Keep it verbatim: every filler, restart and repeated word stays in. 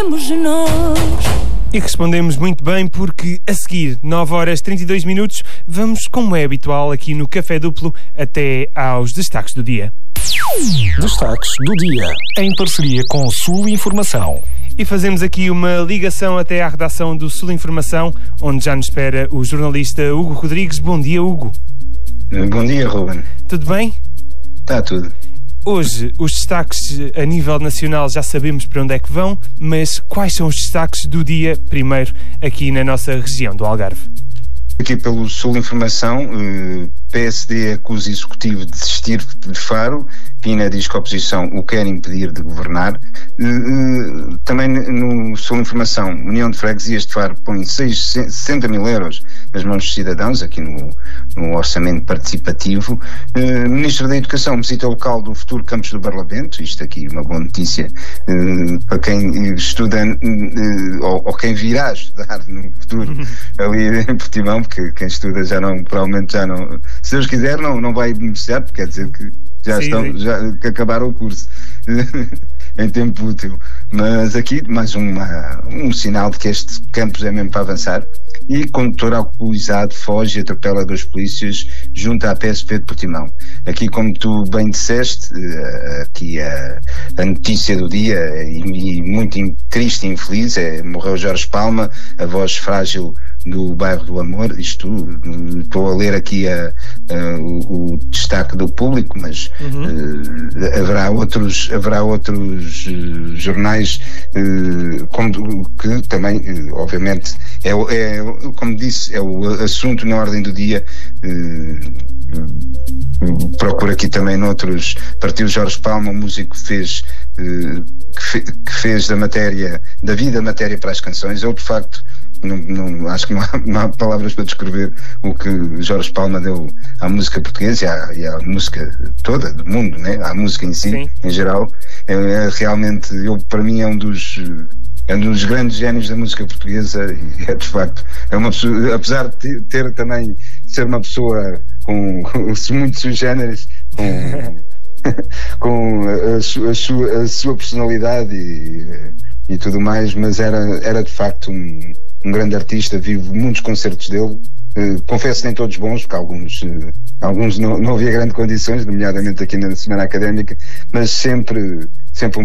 somos nós. E respondemos muito bem porque a seguir, nove horas e trinta e dois minutos, vamos, como é habitual aqui no Café Duplo, até aos destaques do dia. Destaques do dia, em parceria com o Sul Informação. E fazemos aqui uma ligação até à redação do Sul Informação, onde já nos espera o jornalista Hugo Rodrigues. Bom dia, Hugo. Bom dia, Ruben. Tudo bem? Está tudo. Hoje, os destaques a nível nacional já sabemos para onde é que vão, mas quais são os destaques do dia, primeiro, aqui na nossa região do Algarve? Aqui pelo Sul Informação, P S D acusa executivo de desistir de Faro, Pina diz que a oposição o quer impedir de governar. Também no Sul Informação, União de Freguesias de Faro põe sessenta mil euros nas mãos dos cidadãos, aqui no, no orçamento participativo. Ministro da Educação visita o local do futuro campus do Barlavento, isto aqui uma boa notícia para quem estuda ou, ou quem virá estudar no futuro ali em Portimão, porque quem estuda já não, provavelmente já não, se Deus quiser não, não vai beneficiar, porque quer dizer que já sim, estão, sim. já que acabaram o curso em tempo útil. Mas aqui mais uma, um sinal de que este campus é mesmo para avançar. E condutor alcoolizado foge e atropela dois polícias junto à P S P de Portimão. Aqui, como tu bem disseste, aqui a, a notícia do dia, e, e muito triste e infeliz, é morreu Jorge Palma, a voz frágil do bairro do Amor. Isto, estou a ler aqui a, a, o, o destaque do Público, mas uhum. uh, haverá outros, haverá outros uh, jornais uh, como, que também, uh, obviamente, é, é, como disse, é o assunto na ordem do dia. Uh, uh, procuro aqui também noutros, partiu Jorge Palma, um músico que fez, uh, que, fe, que fez da matéria, da vida matéria para as canções. Eu, de facto, Não, não, acho que não há, não há palavras para descrever o que Jorge Palma deu à música portuguesa e à, e à música toda do mundo, né? À música em si, sim, em geral. É, é realmente, eu, para mim é um dos é um dos grandes génios da música portuguesa e é, de facto, é uma pessoa, apesar de ter, ter também ser uma pessoa com, com muitos subgéneros, com, com a, a, sua, a sua personalidade e, e tudo mais, mas era, era de facto um um grande artista. Vivo muitos concertos dele, uh, confesso nem todos bons, porque alguns, uh, alguns não, não havia grandes condições, nomeadamente aqui na Semana Académica, mas sempre, sempre um